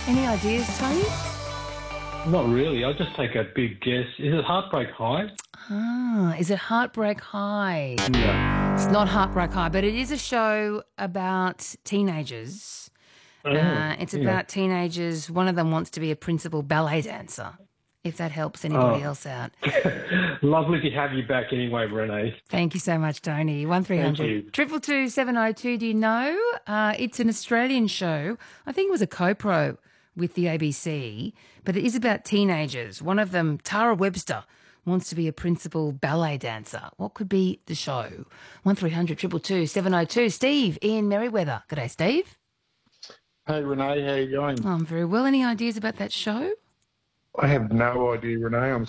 Any ideas, Tony? Not really. I'll just take a big guess. Is it Heartbreak High? Is it Heartbreak High? Yeah. It's not Heartbreak High, but it is a show about teenagers. It's about teenagers. One of them wants to be a principal ballet dancer, if that helps anybody else out. Lovely to have you back anyway, Renee. Thank you so much, Tony. Thank 1300 you. 222 702. Do you know? It's an Australian show. I think it was a co-pro with the ABC, but it is about teenagers. One of them, Tara Webster, wants to be a principal ballet dancer. What could be the show? 1300 222 702. Steve in Merriweather. G'day, Steve. Hey, Renee, how you going? I'm very well. Any ideas about that show? I have no idea, Renee. I'm